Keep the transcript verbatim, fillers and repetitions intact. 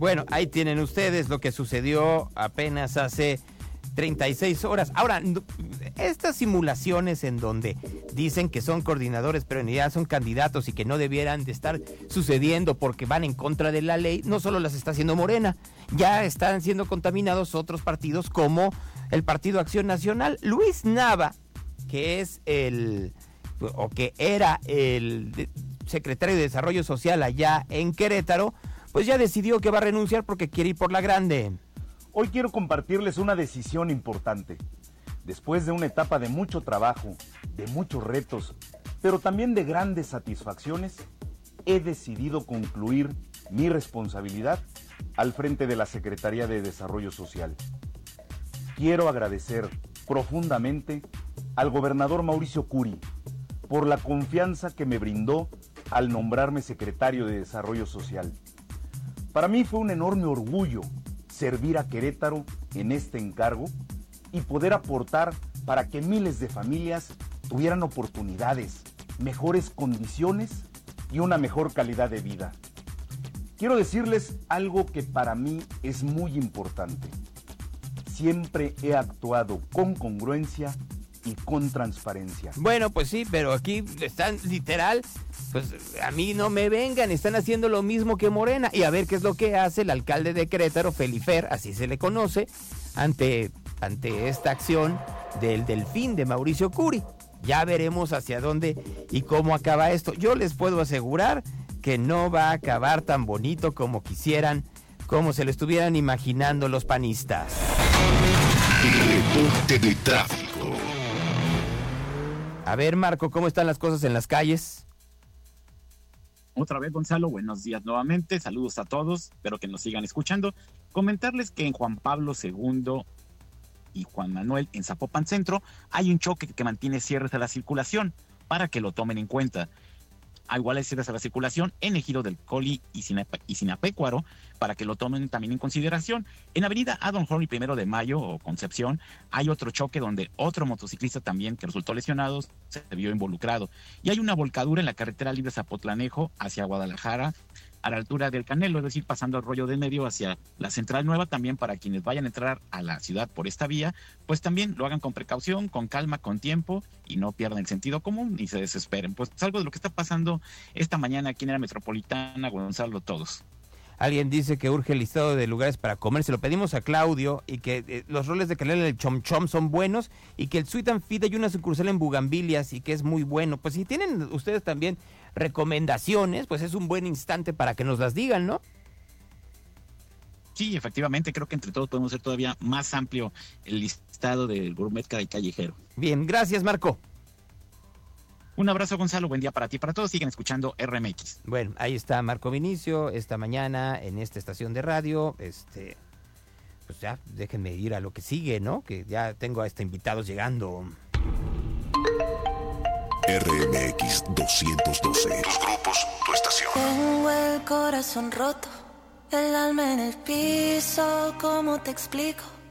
Bueno, ahí tienen ustedes lo que sucedió apenas hace treinta y seis horas. Ahora, estas simulaciones en donde dicen que son coordinadores, pero en realidad son candidatos y que no debieran de estar sucediendo porque van en contra de la ley, no solo las está haciendo Morena, ya están siendo contaminados otros partidos como el Partido Acción Nacional. Luis Nava, que es el, o que era el secretario de Desarrollo Social allá en Querétaro, pues ya decidió que va a renunciar porque quiere ir por la grande. Hoy quiero compartirles una decisión importante. Después de una etapa de mucho trabajo, de muchos retos, pero también de grandes satisfacciones, he decidido concluir mi responsabilidad al frente de la Secretaría de Desarrollo Social. Quiero agradecer profundamente al gobernador Mauricio Curi por la confianza que me brindó al nombrarme secretario de Desarrollo Social. Para mí fue un enorme orgullo servir a Querétaro en este encargo y poder aportar para que miles de familias tuvieran oportunidades, mejores condiciones y una mejor calidad de vida. Quiero decirles algo que para mí es muy importante. Siempre he actuado con congruencia y con transparencia. Bueno, pues sí, pero aquí están literal, pues a mí no me vengan, están haciendo lo mismo que Morena. Y a ver qué es lo que hace el alcalde de Querétaro, Felifer, así se le conoce, ante, ante esta acción del delfín de Mauricio Curi. Ya veremos hacia dónde y cómo acaba esto. Yo les puedo asegurar que no va a acabar tan bonito como quisieran, como se lo estuvieran imaginando los panistas. Reporte de tráfico. A ver, Marco, ¿cómo están las cosas en las calles? Otra vez, Gonzalo, buenos días nuevamente, saludos a todos, espero que nos sigan escuchando. Comentarles que en Juan Pablo segundo y Juan Manuel en Zapopan Centro hay un choque que mantiene cierres a la circulación, para que lo tomen en cuenta. Hay iguales cierres a la circulación en Ejido del Coli y, Sinap- y Sinapecuaro, para que lo tomen también en consideración. En Avenida Adon Horn y Primero de Mayo o Concepción hay otro choque donde otro motociclista también que resultó lesionado se vio involucrado. Y hay una volcadura en la carretera libre Zapotlanejo hacia Guadalajara, a la altura del Canelo, es decir, pasando el Rollo de Medio hacia la Central Nueva. También para quienes vayan a entrar a la ciudad por esta vía, pues también lo hagan con precaución, con calma, con tiempo y no pierdan el sentido común ni se desesperen. Pues algo de lo que está pasando esta mañana aquí en la metropolitana, Gonzalo, todos. Alguien dice que urge el listado de lugares para comer, se lo pedimos a Claudio, y que eh, los roles de canela del Chom Chom son buenos, y que el Sweet and Fit hay una sucursal en Bugambilias y que es muy bueno. Pues si tienen ustedes también recomendaciones, pues es un buen instante para que nos las digan, ¿no? Sí, efectivamente, creo que entre todos podemos hacer todavía más amplio el listado del gourmet y callejero. Bien, gracias, Marco. Un abrazo, Gonzalo, buen día para ti y para todos. Siguen escuchando R M X. Bueno, ahí está Marco Vinicio esta mañana en esta estación de radio. Este, pues ya déjenme ir a lo que sigue, ¿no? Que ya tengo a este invitados llegando. R M X doscientos doce. Tus grupos, tu estación. Tengo el corazón roto, el alma en el piso, ¿cómo te explico?